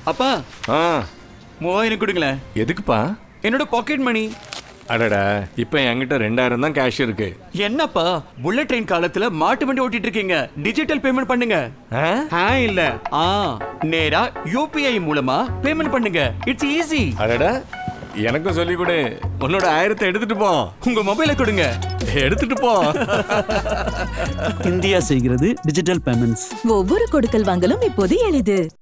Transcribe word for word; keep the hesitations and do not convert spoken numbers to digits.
அப்பா ஆ மூவாயிரம் கொடுங்களேன். எதுக்குப்பா? என்னோட பாக்கெட் மணி. அடடா, இப்போ என்கிட்ட ரெண்டாயிரம் தான் கேஷ் இருக்கு. என்னப்பா புல்லட் ட்ரெயின் காலத்துல மாட்டு வண்டி ஓட்டிட்டு இருக்கீங்க? டிஜிட்டல் பேமெண்ட் பண்ணுங்க. ஆ? ஆ இல்ல ஆ நேரா யூபிஐ மூலமா பேமெண்ட் பண்ணுங்க. It's easy. அடடா, எனக்கும் சொல்லி கொடு. உன்னோட ஆயிரத்தை எடுத்துட்டு போ. உங்க மொபைலை கொடுங்க. எடுத்துட்டு போ. இந்தியா செய்கிறது டிஜிட்டல் பேமெண்ட்ஸ். ஒவ்வொரு கொடுக்கல் வாங்கலும் இப்போது எளிது.